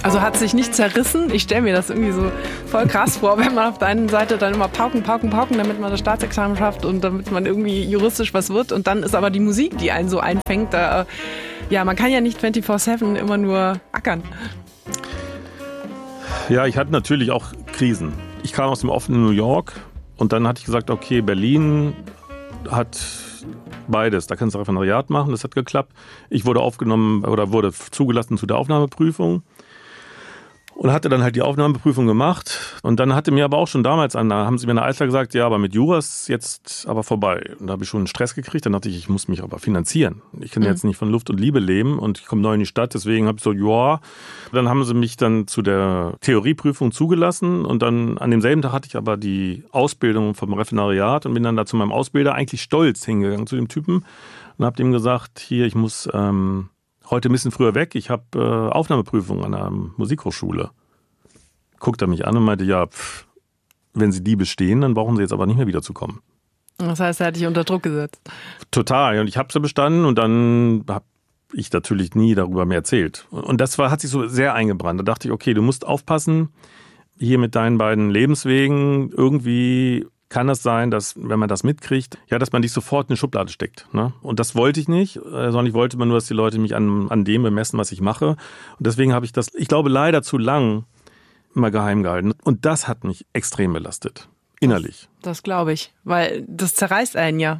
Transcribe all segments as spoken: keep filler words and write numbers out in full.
Also hat sich nicht zerrissen? Ich stelle mir das irgendwie so voll krass vor, wenn man auf der einen Seite dann immer pauken, pauken, pauken, damit man das Staatsexamen schafft und damit man irgendwie juristisch was wird. Und dann ist aber die Musik, die einen so einfängt. Da, ja, man kann ja nicht vierundzwanzig sieben immer nur ackern. Ja, ich hatte natürlich auch Krisen. Ich kam aus dem offenen New York und dann hatte ich gesagt, okay, Berlin hat beides. Da kannst du Referendariat machen, das hat geklappt. Ich wurde aufgenommen oder wurde zugelassen zu der Aufnahmeprüfung. Und hatte dann halt die Aufnahmeprüfung gemacht. Und dann hatte mir aber auch schon damals, an, da haben sie mir in der Eisler gesagt, ja, aber mit Jura ist jetzt aber vorbei. Und da habe ich schon einen Stress gekriegt. Dann dachte ich, ich muss mich aber finanzieren. Ich kann mhm. jetzt nicht von Luft und Liebe leben und ich komme neu in die Stadt. Deswegen habe ich so, ja. Dann haben sie mich dann zu der Theorieprüfung zugelassen. Und dann an demselben Tag hatte ich aber die Ausbildung vom Referendariat und bin dann da zu meinem Ausbilder eigentlich stolz hingegangen zu dem Typen und habe dem gesagt, hier, ich muss ähm, heute ein bisschen früher weg. Ich habe äh, Aufnahmeprüfung an einer Musikhochschule. Guckt er mich an und meinte, ja, pff, wenn Sie die bestehen, dann brauchen Sie jetzt aber nicht mehr wiederzukommen. Das heißt, er hat dich unter Druck gesetzt. Total. Und ich habe sie bestanden und dann habe ich natürlich nie darüber mehr erzählt. Und das war, hat sich so sehr eingebrannt. Da dachte ich, okay, du musst aufpassen, hier mit deinen beiden Lebenswegen irgendwie kann es sein, dass, wenn man das mitkriegt, ja, dass man dich sofort in eine Schublade steckt. Ne? Und das wollte ich nicht, sondern ich wollte immer nur, dass die Leute mich an, an dem bemessen, was ich mache. Und deswegen habe ich das, ich glaube, leider zu lang immer geheim gehalten. Und das hat mich extrem belastet, innerlich. Das, das glaube ich, weil das zerreißt einen ja.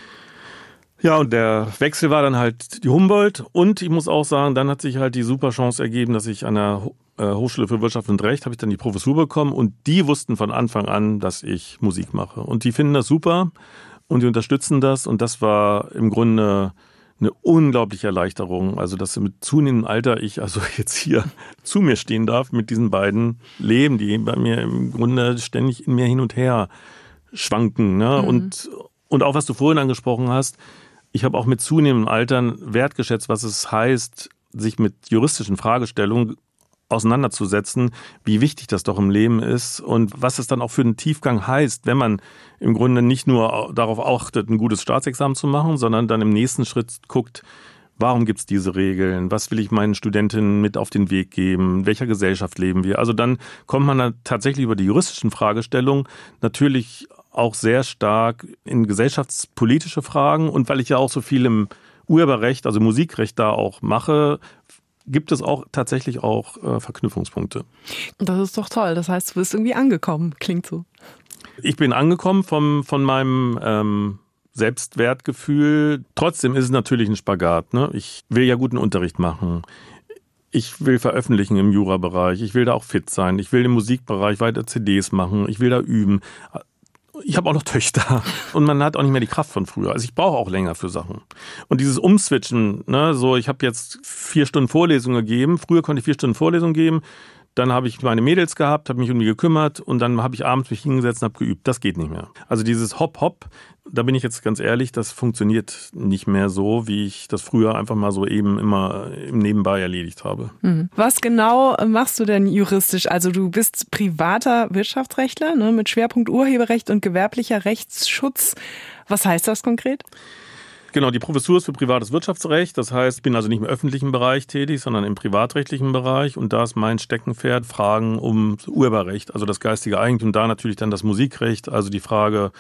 Ja, und der Wechsel war dann halt die Humboldt. Und ich muss auch sagen, dann hat sich halt die super Chance ergeben, dass ich an der Hochschule für Wirtschaft und Recht habe ich dann die Professur bekommen. Und die wussten von Anfang an, dass ich Musik mache. Und die finden das super und die unterstützen das. Und das war im Grunde eine unglaubliche Erleichterung. Also, dass mit zunehmendem Alter ich also jetzt hier zu mir stehen darf mit diesen beiden Leben, die bei mir im Grunde ständig in mir hin und her schwanken. Ne? Mhm. Und, und auch, was du vorhin angesprochen hast, ich habe auch mit zunehmendem Alter wertgeschätzt, was es heißt, sich mit juristischen Fragestellungen auseinanderzusetzen, wie wichtig das doch im Leben ist und was es dann auch für einen Tiefgang heißt, wenn man im Grunde nicht nur darauf achtet, ein gutes Staatsexamen zu machen, sondern dann im nächsten Schritt guckt, warum gibt es diese Regeln, was will ich meinen Studentinnen mit auf den Weg geben, in welcher Gesellschaft leben wir. Also dann kommt man dann tatsächlich über die juristischen Fragestellungen natürlich auch sehr stark in gesellschaftspolitische Fragen und weil ich ja auch so viel im Urheberrecht, also Musikrecht da auch mache, gibt es auch tatsächlich auch äh, Verknüpfungspunkte. Das ist doch toll. Das heißt, du bist irgendwie angekommen. Klingt so. Ich bin angekommen vom, von meinem ähm, Selbstwertgefühl. Trotzdem ist es natürlich ein Spagat. Ne? Ich will ja guten Unterricht machen. Ich will veröffentlichen im Jurabereich. Ich will da auch fit sein. Ich will im Musikbereich weiter C Ds machen. Ich will da üben. Ich habe auch noch Töchter und man hat auch nicht mehr die Kraft von früher. Also ich brauche auch länger für Sachen. Und dieses Umswitchen, ne, so ich habe jetzt vier Stunden Vorlesung gegeben. Früher konnte ich vier Stunden Vorlesung geben. Dann habe ich meine Mädels gehabt, habe mich um die gekümmert und dann habe ich abends mich hingesetzt und habe geübt. Das geht nicht mehr. Also dieses Hop-Hop, da bin ich jetzt ganz ehrlich, das funktioniert nicht mehr so, wie ich das früher einfach mal so eben immer im Nebenbei erledigt habe. Was genau machst du denn juristisch? Also du bist privater Wirtschaftsrechtler, ne, mit Schwerpunkt Urheberrecht und gewerblicher Rechtsschutz. Was heißt das konkret? Genau, die Professur ist für privates Wirtschaftsrecht. Das heißt, ich bin also nicht im öffentlichen Bereich tätig, sondern im privatrechtlichen Bereich. Und da ist mein Steckenpferd Fragen um Urheberrecht, also das geistige Eigentum. Da natürlich dann das Musikrecht, also die Frage,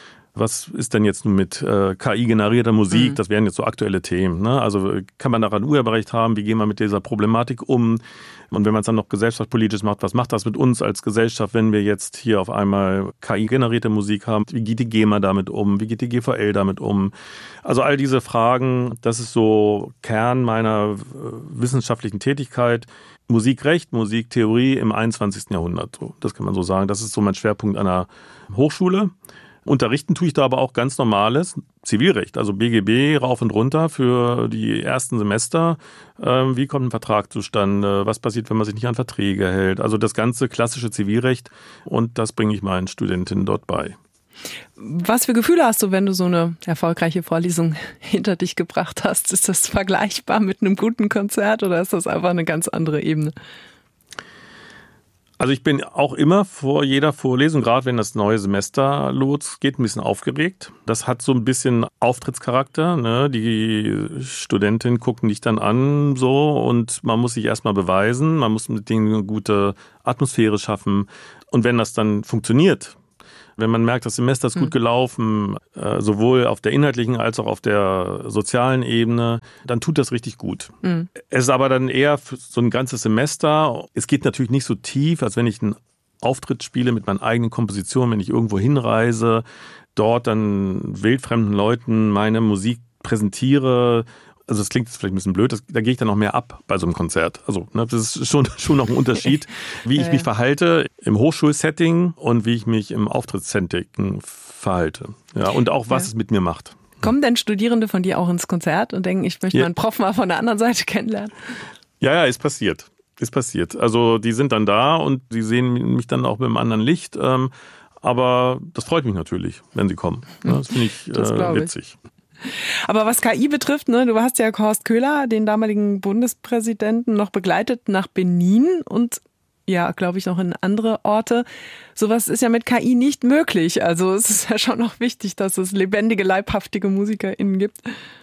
was ist denn jetzt mit äh, K I-generierter Musik? Mhm. Das wären jetzt so aktuelle Themen. Ne? Also kann man daran Urheberrecht haben? Wie gehen wir mit dieser Problematik um? Und wenn man es dann noch gesellschaftspolitisch macht, was macht das mit uns als Gesellschaft, wenn wir jetzt hier auf einmal K I-generierte Musik haben? Wie geht die GEMA damit um? Wie geht die G V L damit um? Also all diese Fragen, das ist so Kern meiner wissenschaftlichen Tätigkeit. Musikrecht, Musiktheorie im einundzwanzigsten Jahrhundert. Das kann man so sagen. Das ist so mein Schwerpunkt an der Hochschule. Unterrichten tue ich da aber auch ganz normales Zivilrecht, also B G B rauf und runter für die ersten Semester. Ähm, wie kommt ein Vertrag zustande? Was passiert, wenn man sich nicht an Verträge hält? Also das ganze klassische Zivilrecht und das bringe ich meinen Studentinnen dort bei. Was für Gefühle hast du, wenn du so eine erfolgreiche Vorlesung hinter dich gebracht hast? Ist das vergleichbar mit einem guten Konzert oder ist das einfach eine ganz andere Ebene? Also ich bin auch immer vor jeder Vorlesung, gerade wenn das neue Semester losgeht, ein bisschen aufgeregt. Das hat so ein bisschen Auftrittscharakter, ne? Die Studentinnen gucken dich dann an so und man muss sich erstmal beweisen, man muss mit denen eine gute Atmosphäre schaffen. Und wenn das dann funktioniert, wenn man merkt, das Semester ist gut gelaufen, äh, sowohl auf der inhaltlichen als auch auf der sozialen Ebene, dann tut das richtig gut. Mhm. Es ist aber dann eher für so ein ganzes Semester. Es geht natürlich nicht so tief, als wenn ich einen Auftritt spiele mit meinen eigenen Kompositionen, wenn ich irgendwo hinreise, dort dann wildfremden Leuten meine Musik präsentiere. Also das klingt jetzt vielleicht ein bisschen blöd, das, da gehe ich dann noch mehr ab bei so einem Konzert. Also ne, das ist schon, schon noch ein Unterschied, wie ich mich verhalte im Hochschulsetting und wie ich mich im Auftrittssetting verhalte. Ja, und auch, was ja. es mit mir macht. Kommen denn Studierende von dir auch ins Konzert und denken, ich möchte ja. meinen Prof mal von der anderen Seite kennenlernen? Ja, ja, ist passiert. Ist passiert. Also die sind dann da und die sehen mich dann auch mit einem anderen Licht. Ähm, aber das freut mich natürlich, wenn sie kommen. Ja, das finde ich das äh, witzig. Ich. Aber was K I betrifft, ne, du hast ja Horst Köhler, den damaligen Bundespräsidenten, noch begleitet nach Benin und ja, glaube ich, noch in andere Orte. Sowas ist ja mit K I nicht möglich. Also es ist ja schon noch wichtig, dass es lebendige, leibhaftige MusikerInnen gibt.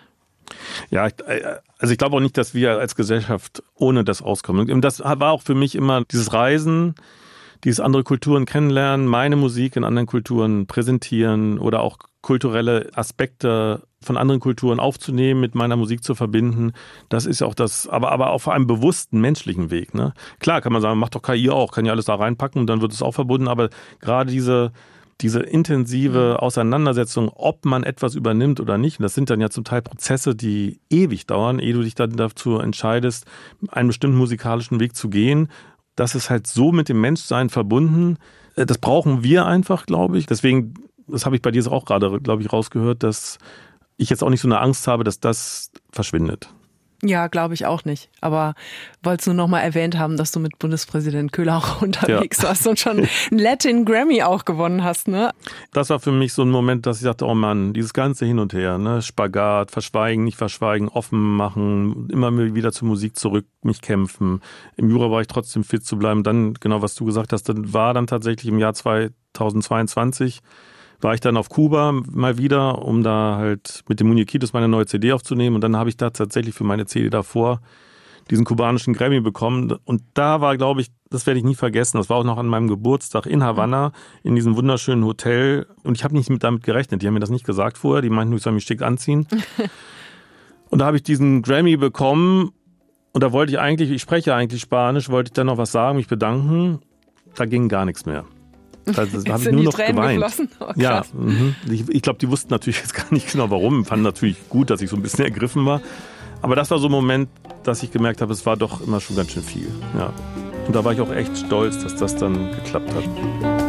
Ja, also ich glaube auch nicht, dass wir als Gesellschaft ohne das auskommen. Und das war auch für mich immer dieses Reisen, dieses andere Kulturen kennenlernen, meine Musik in anderen Kulturen präsentieren oder auch kulturelle Aspekte von anderen Kulturen aufzunehmen, mit meiner Musik zu verbinden. Das ist ja auch das, aber, aber auf einem bewussten menschlichen Weg. Ne? Klar kann man sagen, macht doch K I auch, kann ja alles da reinpacken und dann wird es auch verbunden, aber gerade diese, diese intensive Auseinandersetzung, ob man etwas übernimmt oder nicht, und das sind dann ja zum Teil Prozesse, die ewig dauern, ehe du dich dann dazu entscheidest, einen bestimmten musikalischen Weg zu gehen. Das ist halt so mit dem Menschsein verbunden. Das brauchen wir einfach, glaube ich. Deswegen, das habe ich bei dir auch gerade, glaube ich, rausgehört, dass ich jetzt auch nicht so eine Angst habe, dass das verschwindet. Ja, glaube ich auch nicht. Aber wolltest du noch mal erwähnt haben, dass du mit Bundespräsident Köhler auch unterwegs ja. warst und schon einen Latin Grammy auch gewonnen hast, ne? Das war für mich so ein Moment, dass ich dachte, oh Mann, dieses ganze Hin und Her, ne? Spagat, verschweigen, nicht verschweigen, offen machen, immer wieder zur Musik zurück, mich kämpfen. Im Jura war ich trotzdem fit zu bleiben. Dann, genau was du gesagt hast, dann war dann tatsächlich im Jahr zweitausendzweiundzwanzig war ich dann auf Kuba mal wieder, um da halt mit dem Muñequitos meine neue C D aufzunehmen. Und dann habe ich da tatsächlich für meine C D davor diesen kubanischen Grammy bekommen. Und da war, glaube ich, das werde ich nie vergessen, das war auch noch an meinem Geburtstag in Havanna, in diesem wunderschönen Hotel. Und ich habe nicht mit damit gerechnet, die haben mir das nicht gesagt vorher, die meinten, ich soll mich schick anziehen. Und da habe ich diesen Grammy bekommen und da wollte ich eigentlich, ich spreche eigentlich Spanisch, wollte ich dann noch was sagen, mich bedanken. Da ging gar nichts mehr. Da habe ich nur noch Tränen geweint. Oh, ja, mh. ich, ich glaube, die wussten natürlich jetzt gar nicht genau warum. Fanden natürlich gut, dass ich so ein bisschen ergriffen war. Aber das war so ein Moment, dass ich gemerkt habe, es war doch immer schon ganz schön viel. Ja. Und da war ich auch echt stolz, dass das dann geklappt hat.